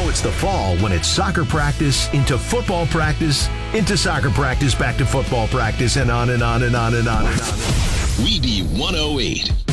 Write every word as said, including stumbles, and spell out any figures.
know it's the fall when it's soccer practice, into football practice, into soccer practice, back to football practice, and on and on and on and on and on. Weedy one oh eight.